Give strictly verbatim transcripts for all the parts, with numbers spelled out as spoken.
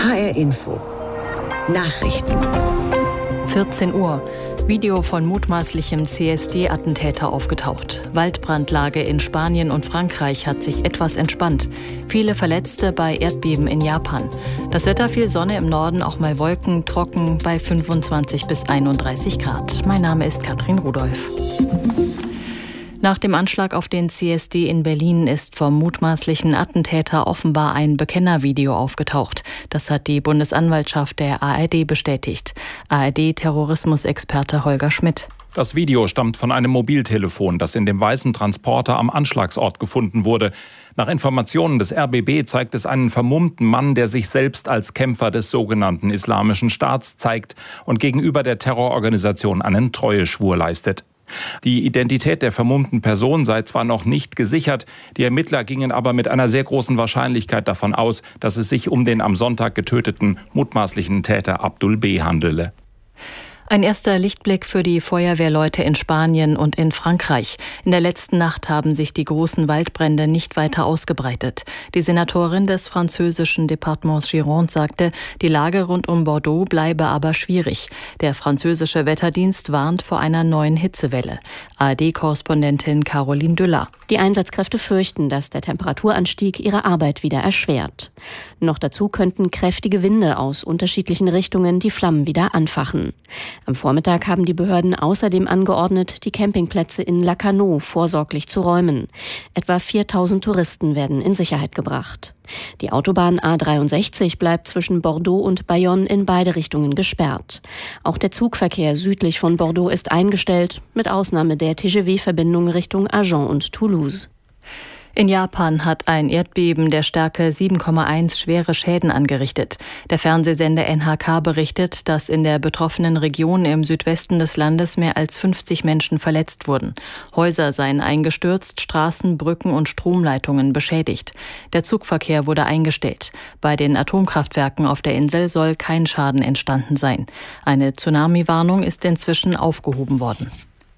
H R Info. Nachrichten. vierzehn Uhr. Video von mutmaßlichem C S D-Attentäter aufgetaucht. Waldbrandlage in Spanien und Frankreich hat sich etwas entspannt. Viele Verletzte bei Erdbeben in Japan. Das Wetter: viel Sonne im Norden, auch mal Wolken, trocken bei fünfundzwanzig bis einunddreißig Grad. Mein Name ist Katrin Rudolph. Nach dem Anschlag auf den C S D in Berlin ist vom mutmaßlichen Attentäter offenbar ein Bekennervideo aufgetaucht. Das hat die Bundesanwaltschaft der A R D bestätigt. A R D-Terrorismusexperte Holger Schmidt. Das Video stammt von einem Mobiltelefon, das in dem weißen Transporter am Anschlagsort gefunden wurde. Nach Informationen des R B B zeigt es einen vermummten Mann, der sich selbst als Kämpfer des sogenannten Islamischen Staats zeigt und gegenüber der Terrororganisation einen Treueschwur leistet. Die Identität der vermummten Person sei zwar noch nicht gesichert, die Ermittler gingen aber mit einer sehr großen Wahrscheinlichkeit davon aus, dass es sich um den am Sonntag getöteten mutmaßlichen Täter Abdul B. handele. Ein erster Lichtblick für die Feuerwehrleute in Spanien und in Frankreich. In der letzten Nacht haben sich die großen Waldbrände nicht weiter ausgebreitet. Die Senatorin des französischen Departements Gironde sagte, die Lage rund um Bordeaux bleibe aber schwierig. Der französische Wetterdienst warnt vor einer neuen Hitzewelle. A R D-Korrespondentin Caroline Düller. Die Einsatzkräfte fürchten, dass der Temperaturanstieg ihre Arbeit wieder erschwert. Noch dazu könnten kräftige Winde aus unterschiedlichen Richtungen die Flammen wieder anfachen. Am Vormittag haben die Behörden außerdem angeordnet, die Campingplätze in Lacanau vorsorglich zu räumen. Etwa viertausend Touristen werden in Sicherheit gebracht. Die Autobahn A dreiundsechzig bleibt zwischen Bordeaux und Bayonne in beide Richtungen gesperrt. Auch der Zugverkehr südlich von Bordeaux ist eingestellt, mit Ausnahme der T G V-Verbindung Richtung Agen und Toulouse. In Japan hat ein Erdbeben der Stärke sieben Komma eins schwere Schäden angerichtet. Der Fernsehsender N H K berichtet, dass in der betroffenen Region im Südwesten des Landes mehr als fünfzig Menschen verletzt wurden. Häuser seien eingestürzt, Straßen, Brücken und Stromleitungen beschädigt. Der Zugverkehr wurde eingestellt. Bei den Atomkraftwerken auf der Insel soll kein Schaden entstanden sein. Eine Tsunami-Warnung ist inzwischen aufgehoben worden.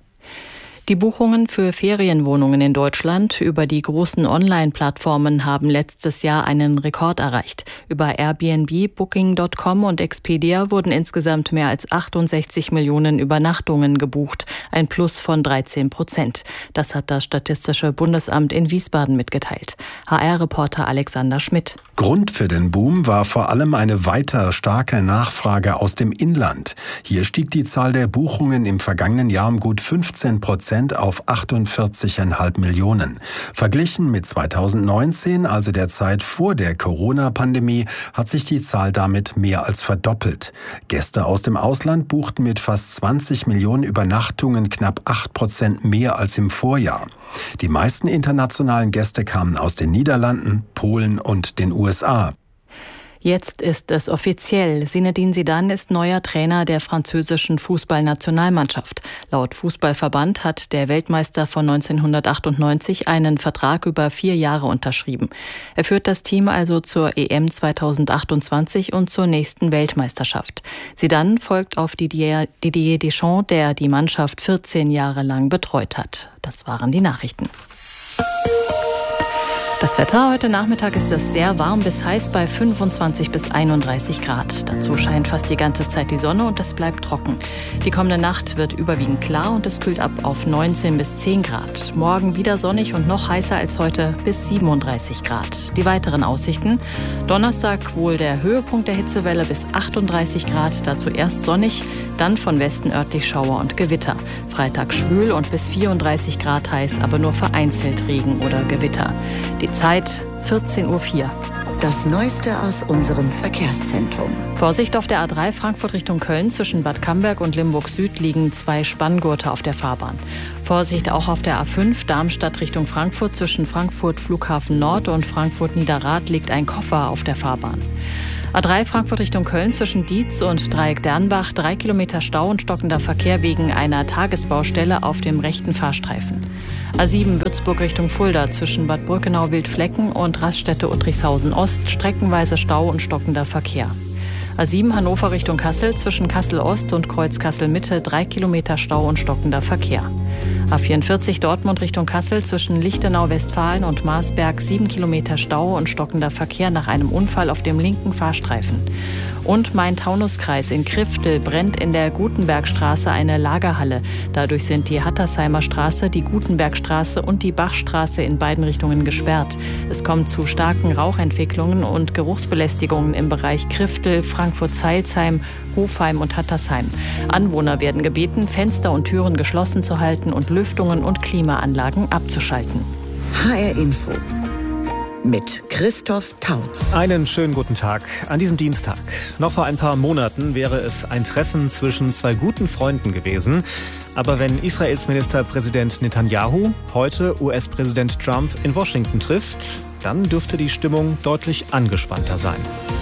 Die Buchungen für Ferienwohnungen in Deutschland über die großen Online-Plattformen haben letztes Jahr einen Rekord erreicht. Über Airbnb, Booking Punkt com und Expedia wurden insgesamt mehr als achtundsechzig Millionen Übernachtungen gebucht, ein Plus von dreizehn Prozent. Das hat das Statistische Bundesamt in Wiesbaden mitgeteilt. H R-Reporter Alexander Schmidt. Grund für den Boom war vor allem eine weiter starke Nachfrage aus dem Inland. Hier stieg die Zahl der Buchungen im vergangenen Jahr um gut fünfzehn Prozent auf achtundvierzig Komma fünf Millionen. Verglichen mit zweitausendneunzehn, also der Zeit vor der Corona-Pandemie, hat sich die Zahl damit mehr als verdoppelt. Gäste aus dem Ausland buchten mit fast zwanzig Millionen Übernachtungen knapp acht Prozent mehr als im Vorjahr. Die meisten internationalen Gäste kamen aus den Niederlanden, Polen und den U S A. Jetzt ist es offiziell. Zinedine Zidane ist neuer Trainer der französischen Fußballnationalmannschaft. Laut Fußballverband hat der Weltmeister von neunzehnhundertachtundneunzig einen Vertrag über vier Jahre unterschrieben. Er führt das Team also zur E M zweitausendachtundzwanzig und zur nächsten Weltmeisterschaft. Zidane folgt auf Didier, Didier Deschamps, der die Mannschaft vierzehn Jahre lang betreut hat. Das waren die Nachrichten. Das Wetter: heute Nachmittag ist es sehr warm bis heiß bei fünfundzwanzig bis einunddreißig Grad. Dazu scheint fast die ganze Zeit die Sonne und es bleibt trocken. Die kommende Nacht wird überwiegend klar und es kühlt ab auf neunzehn bis zehn Grad. Morgen wieder sonnig und noch heißer als heute bis siebenunddreißig Grad. Die weiteren Aussichten: Donnerstag wohl der Höhepunkt der Hitzewelle bis achtunddreißig Grad, dazu erst sonnig, dann von Westen örtlich Schauer und Gewitter. Freitag schwül und bis vierunddreißig Grad heiß, aber nur vereinzelt Regen oder Gewitter. Die Zeit vierzehn Uhr vier. Das Neueste aus unserem Verkehrszentrum. Vorsicht auf der A drei Frankfurt Richtung Köln. Zwischen Bad Camberg und Limburg Süd liegen zwei Spanngurte auf der Fahrbahn. Vorsicht auch auf der A fünf Darmstadt Richtung Frankfurt. Zwischen Frankfurt Flughafen Nord und Frankfurt Niederrad liegt ein Koffer auf der Fahrbahn. A drei Frankfurt Richtung Köln zwischen Dietz und Dreieck Dernbach. Drei Kilometer Stau und stockender Verkehr wegen einer Tagesbaustelle auf dem rechten Fahrstreifen. A sieben Würzburg Richtung Fulda zwischen Bad Brückenau-Wildflecken und Raststätte Uttrichshausen Ost. Streckenweise Stau und stockender Verkehr. A sieben Hannover Richtung Kassel zwischen Kassel Ost und Kreuz Kassel Mitte. Drei Kilometer Stau und stockender Verkehr. A vierundvierzig Dortmund Richtung Kassel zwischen Lichtenau, Westfalen und Marsberg sieben Kilometer Stau und stockender Verkehr nach einem Unfall auf dem linken Fahrstreifen. Und Main-Taunus-Kreis in Kriftel brennt in der Gutenbergstraße eine Lagerhalle. Dadurch sind die Hattersheimer Straße, die Gutenbergstraße und die Bachstraße in beiden Richtungen gesperrt. Es kommt zu starken Rauchentwicklungen und Geruchsbelästigungen im Bereich Kriftel, Frankfurt-Zeilsheim, Hofheim und Hattersheim. Anwohner werden gebeten, Fenster und Türen geschlossen zu halten und Lüftungen und Klimaanlagen abzuschalten. H R Info mit Christoph Tautz. Einen schönen guten Tag an diesem Dienstag. Noch vor ein paar Monaten wäre es ein Treffen zwischen zwei guten Freunden gewesen. Aber wenn Israels Ministerpräsident Netanyahu heute U S-Präsident Trump in Washington trifft, dann dürfte die Stimmung deutlich angespannter sein.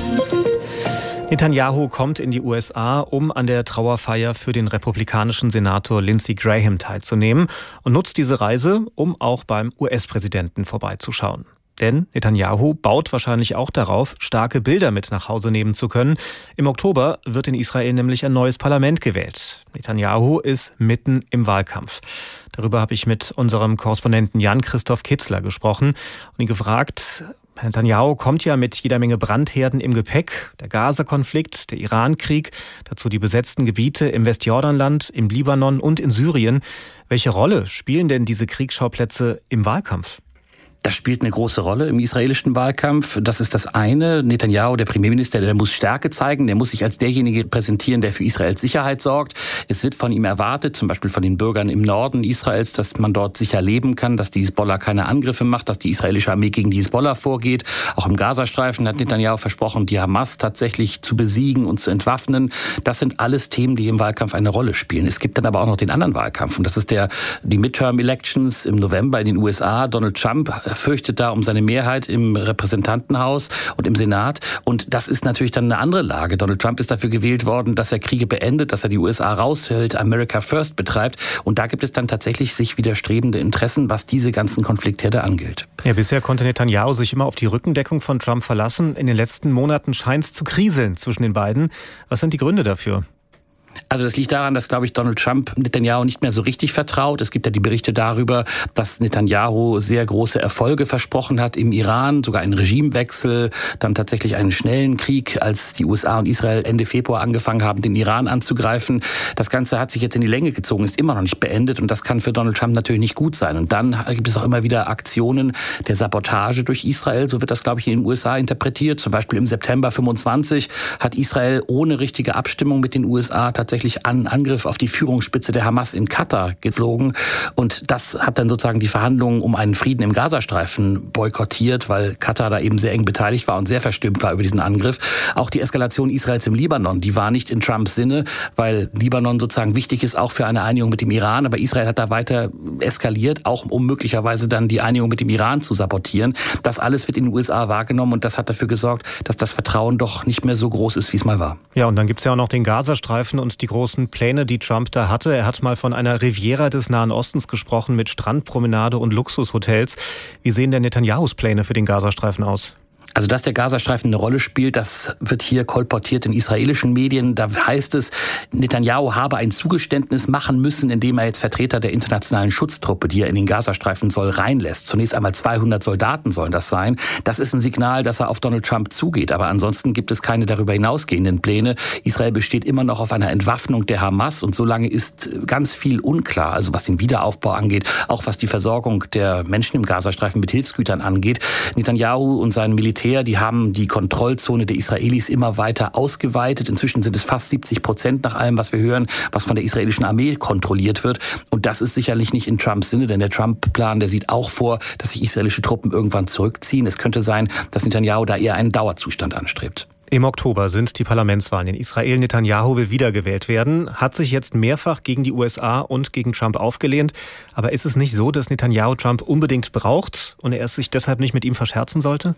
Netanyahu kommt in die U S A, um an der Trauerfeier für den republikanischen Senator Lindsey Graham teilzunehmen und nutzt diese Reise, um auch beim U S-Präsidenten vorbeizuschauen. Denn Netanyahu baut wahrscheinlich auch darauf, starke Bilder mit nach Hause nehmen zu können. Im Oktober wird in Israel nämlich ein neues Parlament gewählt. Netanyahu ist mitten im Wahlkampf. Darüber habe ich mit unserem Korrespondenten Jan-Christoph Kitzler gesprochen und ihn gefragt: Netanyahu kommt ja mit jeder Menge Brandherden im Gepäck. Der Gaza-Konflikt, der Iran-Krieg, dazu die besetzten Gebiete im Westjordanland, im Libanon und in Syrien. Welche Rolle spielen denn diese Kriegsschauplätze im Wahlkampf? Das spielt eine große Rolle im israelischen Wahlkampf. Das ist das eine. Netanyahu, der Premierminister, der muss Stärke zeigen. Der muss sich als derjenige präsentieren, der für Israels Sicherheit sorgt. Es wird von ihm erwartet, zum Beispiel von den Bürgern im Norden Israels, dass man dort sicher leben kann, dass die Hisbollah keine Angriffe macht, dass die israelische Armee gegen die Hisbollah vorgeht. Auch im Gazastreifen hat Netanyahu versprochen, die Hamas tatsächlich zu besiegen und zu entwaffnen. Das sind alles Themen, die im Wahlkampf eine Rolle spielen. Es gibt dann aber auch noch den anderen Wahlkampf. Und das ist der, die Midterm-Elections im November in den U S A. Donald Trump fürchtet da um seine Mehrheit im Repräsentantenhaus und im Senat. Und das ist natürlich dann eine andere Lage. Donald Trump ist dafür gewählt worden, dass er Kriege beendet, dass er die U S A raushält, America First betreibt. Und da gibt es dann tatsächlich sich widerstrebende Interessen, was diese ganzen Konfliktherde angeht. Ja, bisher konnte Netanyahu sich immer auf die Rückendeckung von Trump verlassen. In den letzten Monaten scheint es zu kriseln zwischen den beiden. Was sind die Gründe dafür? Also das liegt daran, dass, glaube ich, Donald Trump Netanyahu nicht mehr so richtig vertraut. Es gibt ja die Berichte darüber, dass Netanyahu sehr große Erfolge versprochen hat im Iran, sogar einen Regimewechsel, dann tatsächlich einen schnellen Krieg, als die U S A und Israel Ende Februar angefangen haben, den Iran anzugreifen. Das Ganze hat sich jetzt in die Länge gezogen, ist immer noch nicht beendet und das kann für Donald Trump natürlich nicht gut sein. Und dann gibt es auch immer wieder Aktionen der Sabotage durch Israel, so wird das, glaube ich, in den U S A interpretiert. Zum Beispiel im September fünfundzwanzig hat Israel ohne richtige Abstimmung mit den U S A tatsächlich einen Angriff auf die Führungsspitze der Hamas in Katar geflogen. Und das hat dann sozusagen die Verhandlungen um einen Frieden im Gazastreifen boykottiert, weil Katar da eben sehr eng beteiligt war und sehr verstimmt war über diesen Angriff. Auch die Eskalation Israels im Libanon, die war nicht in Trumps Sinne, weil Libanon sozusagen wichtig ist auch für eine Einigung mit dem Iran. Aber Israel hat da weiter eskaliert, auch um möglicherweise dann die Einigung mit dem Iran zu sabotieren. Das alles wird in den U S A wahrgenommen und das hat dafür gesorgt, dass das Vertrauen doch nicht mehr so groß ist, wie es mal war. Ja, und dann gibt es ja auch noch den Gazastreifen und die großen Pläne, die Trump da hatte. Er hat mal von einer Riviera des Nahen Ostens gesprochen mit Strandpromenade und Luxushotels. Wie sehen denn Netanyahus Pläne für den Gazastreifen aus? Also, dass der Gazastreifen eine Rolle spielt, das wird hier kolportiert in israelischen Medien. Da heißt es, Netanyahu habe ein Zugeständnis machen müssen, indem er jetzt Vertreter der internationalen Schutztruppe, die er in den Gazastreifen soll, reinlässt. Zunächst einmal zweihundert Soldaten sollen das sein. Das ist ein Signal, dass er auf Donald Trump zugeht. Aber ansonsten gibt es keine darüber hinausgehenden Pläne. Israel besteht immer noch auf einer Entwaffnung der Hamas und solange ist ganz viel unklar, also was den Wiederaufbau angeht, auch was die Versorgung der Menschen im Gazastreifen mit Hilfsgütern angeht. Netanyahu und sein Militär, die haben die Kontrollzone der Israelis immer weiter ausgeweitet. Inzwischen sind es fast siebzig Prozent nach allem, was wir hören, was von der israelischen Armee kontrolliert wird. Und das ist sicherlich nicht in Trumps Sinne, denn der Trump-Plan, der sieht auch vor, dass sich israelische Truppen irgendwann zurückziehen. Es könnte sein, dass Netanyahu da eher einen Dauerzustand anstrebt. Im Oktober sind die Parlamentswahlen in Israel. Netanyahu will wiedergewählt werden, hat sich jetzt mehrfach gegen die U S A und gegen Trump aufgelehnt. Aber ist es nicht so, dass Netanyahu Trump unbedingt braucht und er es sich deshalb nicht mit ihm verscherzen sollte?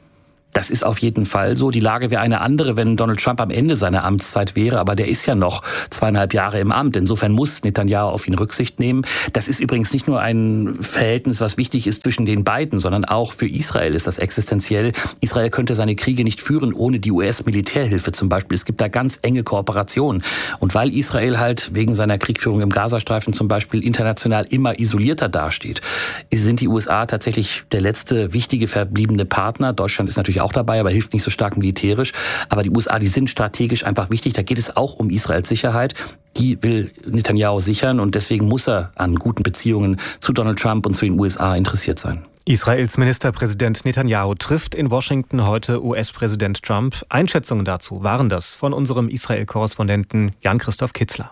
Das ist auf jeden Fall so. Die Lage wäre eine andere, wenn Donald Trump am Ende seiner Amtszeit wäre. Aber der ist ja noch zweieinhalb Jahre im Amt. Insofern muss Netanyahu auf ihn Rücksicht nehmen. Das ist übrigens nicht nur ein Verhältnis, was wichtig ist zwischen den beiden, sondern auch für Israel ist das existenziell. Israel könnte seine Kriege nicht führen ohne die U S-Militärhilfe zum Beispiel. Es gibt da ganz enge Kooperationen. Und weil Israel halt wegen seiner Kriegführung im Gazastreifen zum Beispiel international immer isolierter dasteht, sind die U S A tatsächlich der letzte wichtige verbliebene Partner. Deutschland ist natürlich auch dabei, aber hilft nicht so stark militärisch. Aber die U S A, die sind strategisch einfach wichtig. Da geht es auch um Israels Sicherheit. Die will Netanyahu sichern und deswegen muss er an guten Beziehungen zu Donald Trump und zu den U S A interessiert sein. Israels Ministerpräsident Netanyahu trifft in Washington heute U S-Präsident Trump. Einschätzungen dazu waren das von unserem Israel-Korrespondenten Jan-Christoph Kitzler.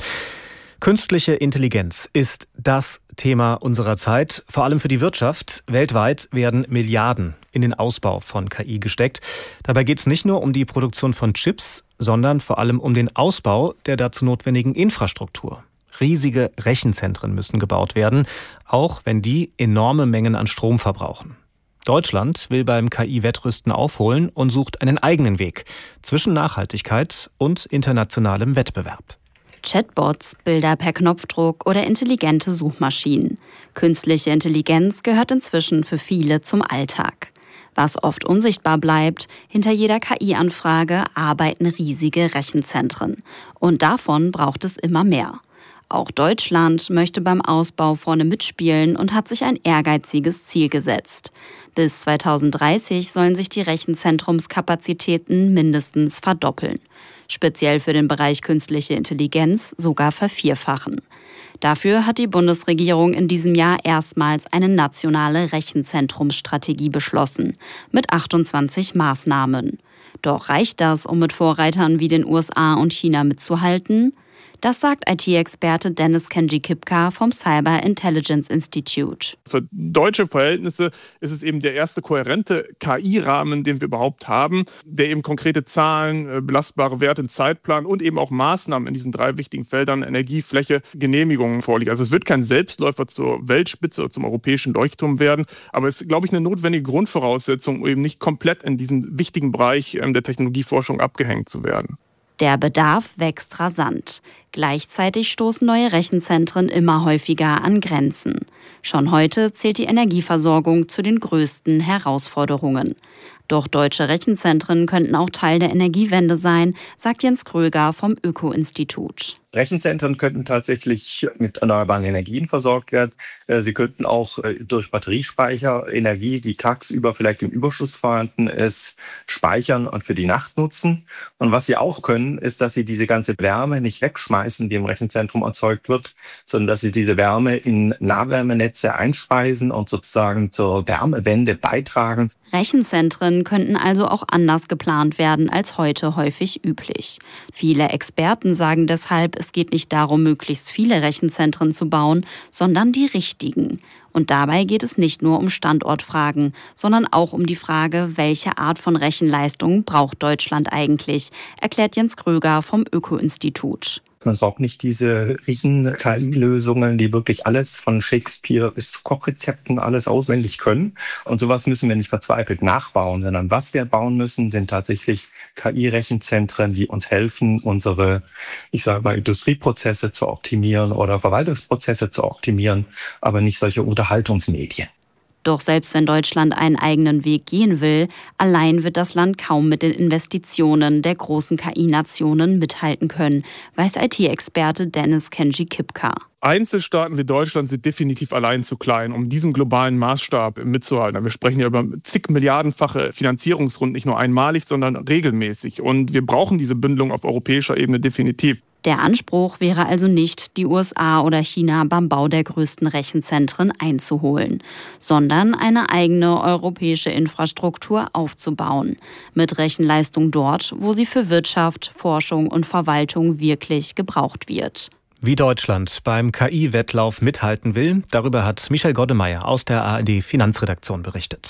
Künstliche Intelligenz ist das Thema unserer Zeit, vor allem für die Wirtschaft. Weltweit werden Milliarden in den Ausbau von K I gesteckt. Dabei geht es nicht nur um die Produktion von Chips, sondern vor allem um den Ausbau der dazu notwendigen Infrastruktur. Riesige Rechenzentren müssen gebaut werden, auch wenn die enorme Mengen an Strom verbrauchen. Deutschland will beim K I-Wettrüsten aufholen und sucht einen eigenen Weg zwischen Nachhaltigkeit und internationalem Wettbewerb. Chatbots, Bilder per Knopfdruck oder intelligente Suchmaschinen. Künstliche Intelligenz gehört inzwischen für viele zum Alltag. Was oft unsichtbar bleibt, hinter jeder K I-Anfrage arbeiten riesige Rechenzentren. Und davon braucht es immer mehr. Auch Deutschland möchte beim Ausbau vorne mitspielen und hat sich ein ehrgeiziges Ziel gesetzt. Bis zweitausenddreißig sollen sich die Rechenzentrumskapazitäten mindestens verdoppeln. Speziell für den Bereich künstliche Intelligenz sogar vervierfachen. Dafür hat die Bundesregierung in diesem Jahr erstmals eine nationale Rechenzentrumsstrategie beschlossen, mit achtundzwanzig Maßnahmen. Doch reicht das, um mit Vorreitern wie den U S A und China mitzuhalten? Das sagt I T-Experte Dennis Kenji-Kipka vom Cyber Intelligence Institute. Für deutsche Verhältnisse ist es eben der erste kohärente K I-Rahmen, den wir überhaupt haben, der eben konkrete Zahlen, belastbare Werte, einen Zeitplan und eben auch Maßnahmen in diesen drei wichtigen Feldern Energie, Fläche, Genehmigungen vorliegen. Also es wird kein Selbstläufer zur Weltspitze oder zum europäischen Leuchtturm werden, aber es ist, glaube ich, eine notwendige Grundvoraussetzung, um eben nicht komplett in diesem wichtigen Bereich der Technologieforschung abgehängt zu werden. Der Bedarf wächst rasant. Gleichzeitig stoßen neue Rechenzentren immer häufiger an Grenzen. Schon heute zählt die Energieversorgung zu den größten Herausforderungen. Doch deutsche Rechenzentren könnten auch Teil der Energiewende sein, sagt Jens Kröger vom Öko-Institut. Rechenzentren könnten tatsächlich mit erneuerbaren Energien versorgt werden. Sie könnten auch durch Batteriespeicher Energie, die tagsüber vielleicht im Überschuss vorhanden ist, speichern und für die Nacht nutzen. Und was sie auch können, ist, dass sie diese ganze Wärme nicht wegschmeißen, die im Rechenzentrum erzeugt wird, sondern dass sie diese Wärme in Nahwärmenetze einspeisen und sozusagen zur Wärmewende beitragen. Rechenzentren könnten also auch anders geplant werden als heute häufig üblich. Viele Experten sagen deshalb, es geht nicht darum, möglichst viele Rechenzentren zu bauen, sondern die richtigen. Und dabei geht es nicht nur um Standortfragen, sondern auch um die Frage, welche Art von Rechenleistung braucht Deutschland eigentlich, erklärt Jens Kröger vom Öko-Institut. Man braucht nicht diese riesen K I-Lösungen, die wirklich alles von Shakespeare bis zu Kochrezepten alles auswendig können. Und sowas müssen wir nicht verzweifelt nachbauen, sondern was wir bauen müssen, sind tatsächlich K I-Rechenzentren, die uns helfen, unsere, ich sage mal, Industrieprozesse zu optimieren oder Verwaltungsprozesse zu optimieren, aber nicht solche Unterhaltungsmedien. Doch selbst wenn Deutschland einen eigenen Weg gehen will, allein wird das Land kaum mit den Investitionen der großen K I-Nationen mithalten können, weiß I T-Experte Dennis Kenji-Kipka. Einzelstaaten wie Deutschland sind definitiv allein zu klein, um diesen globalen Maßstab mitzuhalten. Wir sprechen ja über zig milliardenfache Finanzierungsrunden, nicht nur einmalig, sondern regelmäßig. Und wir brauchen diese Bündelung auf europäischer Ebene definitiv. Der Anspruch wäre also nicht, die U S A oder China beim Bau der größten Rechenzentren einzuholen, sondern eine eigene europäische Infrastruktur aufzubauen, mit Rechenleistung dort, wo sie für Wirtschaft, Forschung und Verwaltung wirklich gebraucht wird. Wie Deutschland beim K I-Wettlauf mithalten will, darüber hat Michel Goddemeyer aus der A R D-Finanzredaktion berichtet.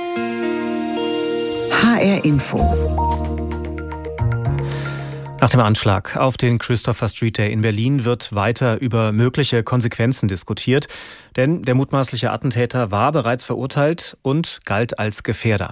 H R Info. Nach dem Anschlag auf den Christopher Street Day in Berlin wird weiter über mögliche Konsequenzen diskutiert, denn der mutmaßliche Attentäter war bereits verurteilt und galt als Gefährder.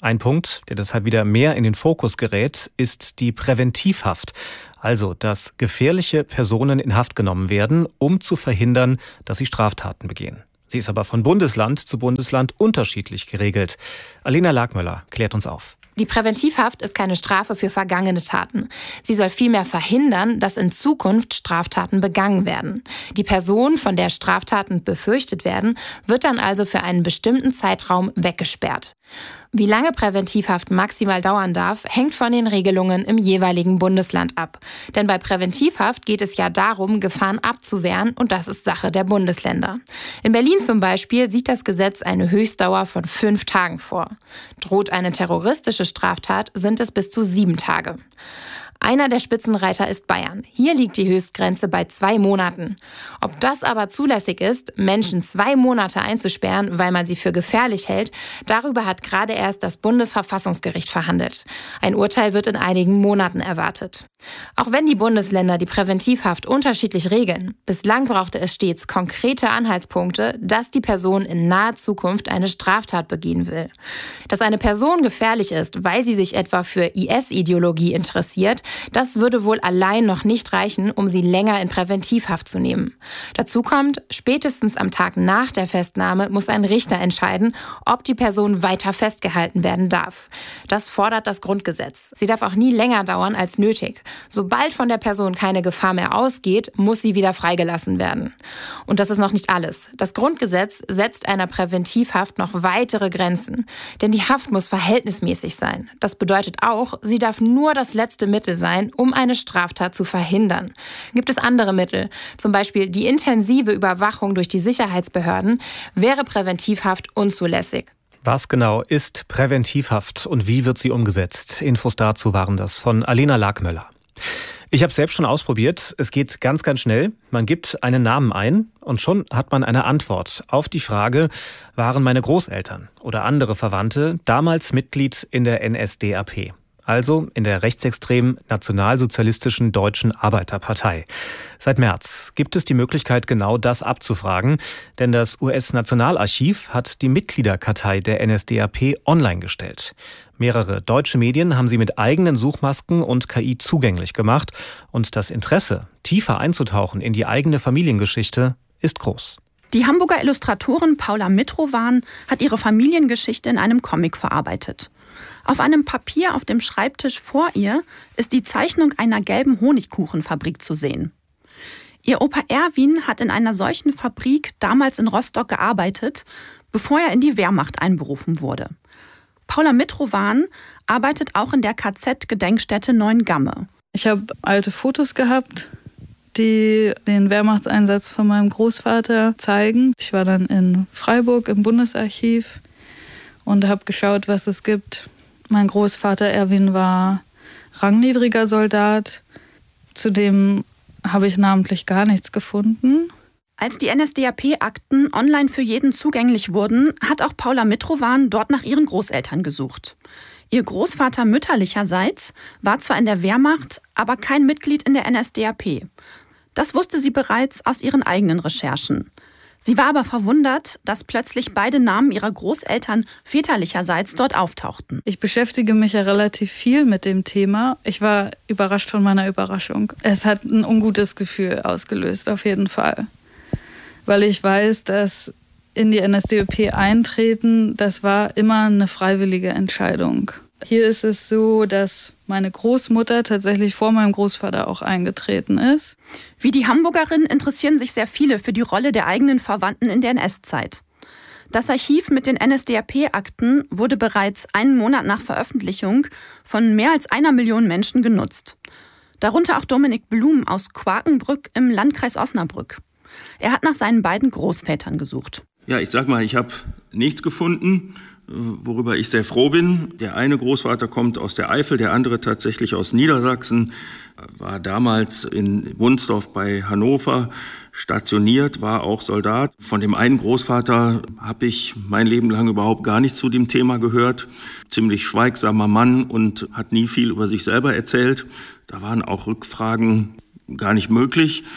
Ein Punkt, der deshalb wieder mehr in den Fokus gerät, ist die Präventivhaft. Also, dass gefährliche Personen in Haft genommen werden, um zu verhindern, dass sie Straftaten begehen. Sie ist aber von Bundesland zu Bundesland unterschiedlich geregelt. Alena Lagmöller klärt uns auf. Die Präventivhaft ist keine Strafe für vergangene Taten. Sie soll vielmehr verhindern, dass in Zukunft Straftaten begangen werden. Die Person, von der Straftaten befürchtet werden, wird dann also für einen bestimmten Zeitraum weggesperrt. Wie lange Präventivhaft maximal dauern darf, hängt von den Regelungen im jeweiligen Bundesland ab. Denn bei Präventivhaft geht es ja darum, Gefahren abzuwehren, und das ist Sache der Bundesländer. In Berlin zum Beispiel sieht das Gesetz eine Höchstdauer von fünf Tagen vor. Droht eine terroristische Straftat, sind es bis zu sieben Tage. Einer der Spitzenreiter ist Bayern. Hier liegt die Höchstgrenze bei zwei Monaten. Ob das aber zulässig ist, Menschen zwei Monate einzusperren, weil man sie für gefährlich hält, darüber hat gerade erst das Bundesverfassungsgericht verhandelt. Ein Urteil wird in einigen Monaten erwartet. Auch wenn die Bundesländer die Präventivhaft unterschiedlich regeln, bislang brauchte es stets konkrete Anhaltspunkte, dass die Person in naher Zukunft eine Straftat begehen will. Dass eine Person gefährlich ist, weil sie sich etwa für I S-Ideologie interessiert, das würde wohl allein noch nicht reichen, um sie länger in Präventivhaft zu nehmen. Dazu kommt, spätestens am Tag nach der Festnahme muss ein Richter entscheiden, ob die Person weiter festgehalten werden darf. Das fordert das Grundgesetz. Sie darf auch nie länger dauern als nötig. Sobald von der Person keine Gefahr mehr ausgeht, muss sie wieder freigelassen werden. Und das ist noch nicht alles. Das Grundgesetz setzt einer Präventivhaft noch weitere Grenzen. Denn die Haft muss verhältnismäßig sein. Das bedeutet auch, sie darf nur das letzte Mittel sein, um eine Straftat zu verhindern. Gibt es andere Mittel, zum Beispiel die intensive Überwachung durch die Sicherheitsbehörden, wäre Präventivhaft unzulässig. Was genau ist Präventivhaft und wie wird sie umgesetzt? Infos dazu waren das von Alena Lagmöller. Ich habe es selbst schon ausprobiert. Es geht ganz, ganz schnell. Man gibt einen Namen ein und schon hat man eine Antwort auf die Frage, waren meine Großeltern oder andere Verwandte damals Mitglied in der N S D A P? Also in der rechtsextremen nationalsozialistischen Deutschen Arbeiterpartei. Seit März gibt es die Möglichkeit, genau das abzufragen, denn das U S-Nationalarchiv hat die Mitgliederkartei der N S D A P online gestellt. Mehrere deutsche Medien haben sie mit eigenen Suchmasken und K I zugänglich gemacht und das Interesse, tiefer einzutauchen in die eigene Familiengeschichte, ist groß. Die Hamburger Illustratorin Paula Mitrowan hat ihre Familiengeschichte in einem Comic verarbeitet. Auf einem Papier auf dem Schreibtisch vor ihr ist die Zeichnung einer gelben Honigkuchenfabrik zu sehen. Ihr Opa Erwin hat in einer solchen Fabrik damals in Rostock gearbeitet, bevor er in die Wehrmacht einberufen wurde. Paula Mitrowan arbeitet auch in der K Z-Gedenkstätte Neuengamme. Ich habe alte Fotos gehabt, die den Wehrmachtseinsatz von meinem Großvater zeigen. Ich war dann in Freiburg im Bundesarchiv und habe geschaut, was es gibt. Mein Großvater Erwin war rangniedriger Soldat. Zudem habe ich namentlich gar nichts gefunden. Als die N S D A P-Akten online für jeden zugänglich wurden, hat auch Paula Mitrowan dort nach ihren Großeltern gesucht. Ihr Großvater mütterlicherseits war zwar in der Wehrmacht, aber kein Mitglied in der N S D A P. Das wusste sie bereits aus ihren eigenen Recherchen. Sie war aber verwundert, dass plötzlich beide Namen ihrer Großeltern väterlicherseits dort auftauchten. Ich beschäftige mich ja relativ viel mit dem Thema. Ich war überrascht von meiner Überraschung. Es hat ein ungutes Gefühl ausgelöst, auf jeden Fall. Weil ich weiß, dass in die N S D A P eintreten, das war immer eine freiwillige Entscheidung. Hier ist es so, dass meine Großmutter tatsächlich vor meinem Großvater auch eingetreten ist. Wie die Hamburgerin interessieren sich sehr viele für die Rolle der eigenen Verwandten in der N S-Zeit. Das Archiv mit den N S D A P-Akten wurde bereits einen Monat nach Veröffentlichung von mehr als einer Million Menschen genutzt. Darunter auch Dominik Blum aus Quakenbrück im Landkreis Osnabrück. Er hat nach seinen beiden Großvätern gesucht. Ja, ich sag mal, ich habe nichts gefunden, worüber ich sehr froh bin. Der eine Großvater kommt aus der Eifel, der andere tatsächlich aus Niedersachsen, war damals in Wunsdorf bei Hannover stationiert, war auch Soldat. Von dem einen Großvater habe ich mein Leben lang überhaupt gar nichts zu dem Thema gehört. Ziemlich schweigsamer Mann und hat nie viel über sich selber erzählt. Da waren auch Rückfragen gar nicht möglich.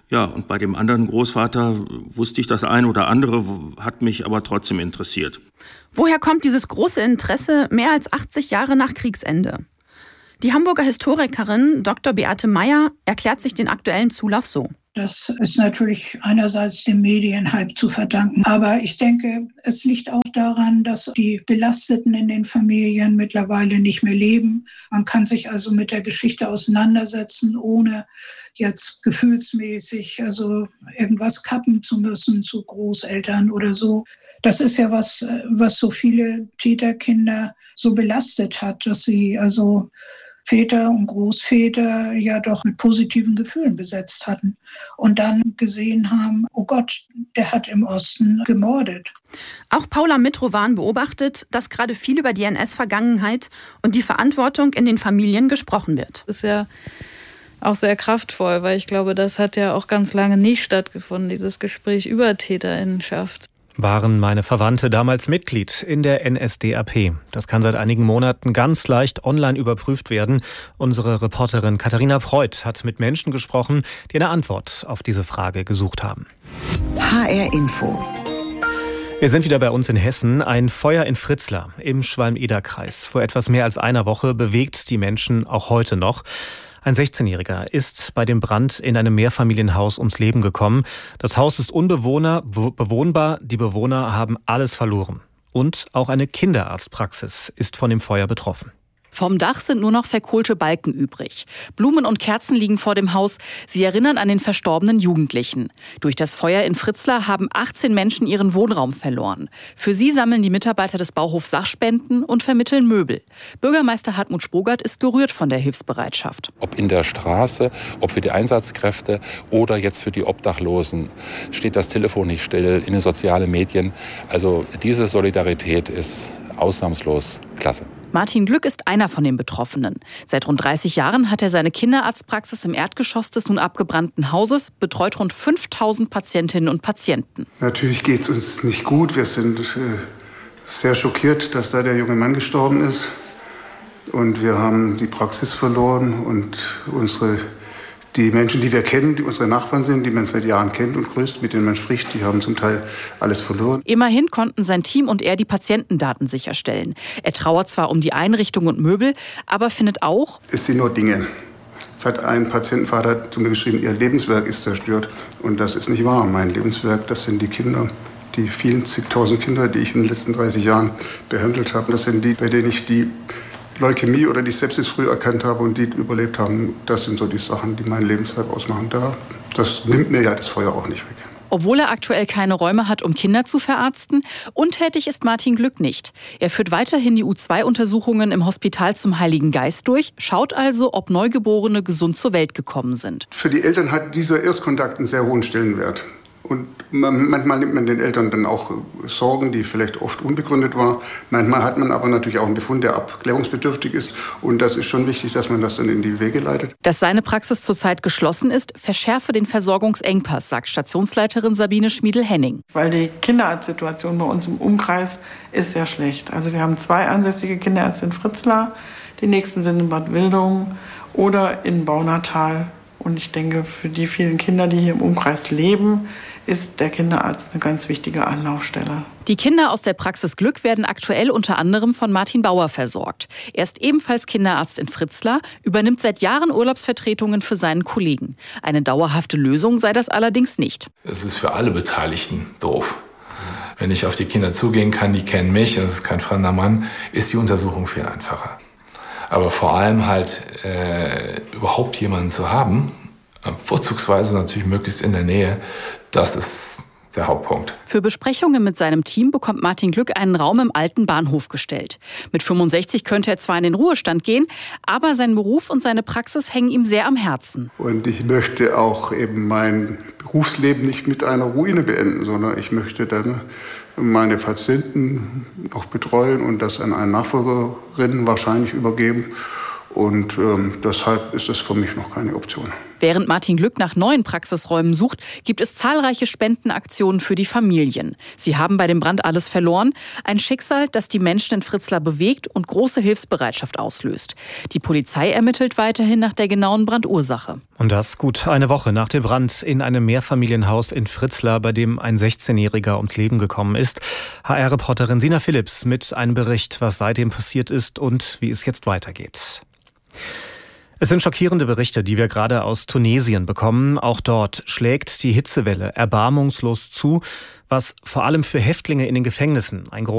Ja, und bei dem anderen Großvater wusste ich das eine oder andere, hat mich aber trotzdem interessiert. Woher kommt dieses große Interesse mehr als achtzig Jahre nach Kriegsende? Die Hamburger Historikerin Doktor Beate Meyer erklärt sich den aktuellen Zulauf so. Das ist natürlich einerseits dem Medienhype zu verdanken. Aber ich denke, es liegt auch daran, dass die Belasteten in den Familien mittlerweile nicht mehr leben. Man kann sich also mit der Geschichte auseinandersetzen, ohne jetzt gefühlsmäßig also irgendwas kappen zu müssen zu Großeltern oder so. Das ist ja was, was so viele Täterkinder so belastet hat, dass sie also Väter und Großväter ja doch mit positiven Gefühlen besetzt hatten und dann gesehen haben, oh Gott, der hat im Osten gemordet. Auch Paula Mitrovan beobachtet, dass gerade viel über die N S-Vergangenheit und die Verantwortung in den Familien gesprochen wird. Das ist ja auch sehr kraftvoll, weil ich glaube, das hat ja auch ganz lange nicht stattgefunden, dieses Gespräch über Täterinnenschaft. Waren meine Verwandte damals Mitglied in der N S D A P? Das kann seit einigen Monaten ganz leicht online überprüft werden. Unsere Reporterin Katharina Preuth hat mit Menschen gesprochen, die eine Antwort auf diese Frage gesucht haben. H R Info. Wir sind wieder bei uns in Hessen. Ein Feuer in Fritzlar im Schwalm-Eder-Kreis. Vor etwas mehr als einer Woche bewegt die Menschen auch heute noch. Ein sechzehnjähriger ist bei dem Brand in einem Mehrfamilienhaus ums Leben gekommen. Das Haus ist unbewohnbar, die Bewohner haben alles verloren. Und auch eine Kinderarztpraxis ist von dem Feuer betroffen. Vom Dach sind nur noch verkohlte Balken übrig. Blumen und Kerzen liegen vor dem Haus. Sie erinnern an den verstorbenen Jugendlichen. Durch das Feuer in Fritzlar haben achtzehn Menschen ihren Wohnraum verloren. Für sie sammeln die Mitarbeiter des Bauhofs Sachspenden und vermitteln Möbel. Bürgermeister Hartmut Spogert ist gerührt von der Hilfsbereitschaft. Ob in der Straße, ob für die Einsatzkräfte oder jetzt für die Obdachlosen, steht das Telefon nicht still, in den sozialen Medien. Also diese Solidarität ist ausnahmslos klasse. Martin Glück ist einer von den Betroffenen. Seit rund dreißig Jahren hat er seine Kinderarztpraxis im Erdgeschoss des nun abgebrannten Hauses, betreut rund fünftausend Patientinnen und Patienten. Natürlich geht es uns nicht gut. Wir sind äh, sehr schockiert, dass da der junge Mann gestorben ist. Und wir haben die Praxis verloren und unsere Die Menschen, die wir kennen, die unsere Nachbarn sind, die man seit Jahren kennt und grüßt, mit denen man spricht, die haben zum Teil alles verloren. Immerhin konnten sein Team und er die Patientendaten sicherstellen. Er trauert zwar um die Einrichtung und Möbel, aber findet auch: Es sind nur Dinge. Jetzt hat ein Patientenvater zu mir geschrieben, ihr Lebenswerk ist zerstört. Und das ist nicht wahr. Mein Lebenswerk, das sind die Kinder. Die vielen zigtausend Kinder, die ich in den letzten dreißig Jahren behandelt habe. Das sind die, bei denen ich die Leukämie oder die Sepsis früh erkannt habe und die überlebt haben. Das sind so die Sachen, die mein Lebenswerk ausmachen. Da, das nimmt mir ja das Feuer auch nicht weg. Obwohl er aktuell keine Räume hat, um Kinder zu verarzten, untätig ist Martin Glück nicht. Er führt weiterhin die U zwei Untersuchungen im Hospital zum Heiligen Geist durch, schaut also, ob Neugeborene gesund zur Welt gekommen sind. Für die Eltern hat dieser Erstkontakt einen sehr hohen Stellenwert. Und manchmal nimmt man den Eltern dann auch Sorgen, die vielleicht oft unbegründet waren. Manchmal hat man aber natürlich auch einen Befund, der abklärungsbedürftig ist. Und das ist schon wichtig, dass man das dann in die Wege leitet. Dass seine Praxis zurzeit geschlossen ist, verschärfe den Versorgungsengpass, sagt Stationsleiterin Sabine Schmiedel-Henning. Weil die Kinderarztsituation bei uns im Umkreis ist sehr schlecht. Also wir haben zwei ansässige Kinderärzte in Fritzlar, die nächsten sind in Bad Wildungen oder in Baunatal. Und ich denke, für die vielen Kinder, die hier im Umkreis leben, ist der Kinderarzt eine ganz wichtige Anlaufstelle. Die Kinder aus der Praxis Glück werden aktuell unter anderem von Martin Bauer versorgt. Er ist ebenfalls Kinderarzt in Fritzlar, übernimmt seit Jahren Urlaubsvertretungen für seinen Kollegen. Eine dauerhafte Lösung sei das allerdings nicht. Es ist für alle Beteiligten doof. Wenn ich auf die Kinder zugehen kann, die kennen mich und es ist kein fremder Mann, ist die Untersuchung viel einfacher. Aber vor allem halt äh, überhaupt jemanden zu haben, vorzugsweise natürlich möglichst in der Nähe, das ist der Hauptpunkt. Für Besprechungen mit seinem Team bekommt Martin Glück einen Raum im alten Bahnhof gestellt. Mit fünfundsechzig könnte er zwar in den Ruhestand gehen, aber sein Beruf und seine Praxis hängen ihm sehr am Herzen. Und ich möchte auch eben mein Berufsleben nicht mit einer Ruine beenden, sondern ich möchte dann meine Patienten noch betreuen und das an eine Nachfolgerin wahrscheinlich übergeben. Und ähm, deshalb ist das für mich noch keine Option. Während Martin Glück nach neuen Praxisräumen sucht, gibt es zahlreiche Spendenaktionen für die Familien. Sie haben bei dem Brand alles verloren. Ein Schicksal, das die Menschen in Fritzlar bewegt und große Hilfsbereitschaft auslöst. Die Polizei ermittelt weiterhin nach der genauen Brandursache. Und das gut eine Woche nach dem Brand in einem Mehrfamilienhaus in Fritzlar, bei dem ein sechzehnjähriger ums Leben gekommen ist. H R-Reporterin Sina Philipps mit einem Bericht, was seitdem passiert ist und wie es jetzt weitergeht. Es sind schockierende Berichte, die wir gerade aus Tunesien bekommen. Auch dort schlägt die Hitzewelle erbarmungslos zu, was vor allem für Häftlinge in den Gefängnissen ein großes